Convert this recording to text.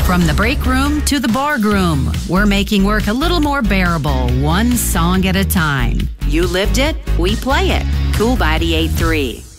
From the break room to the bar room, we're making work a little more bearable, one song at a time. You lived it, we play it. Cool 98.3.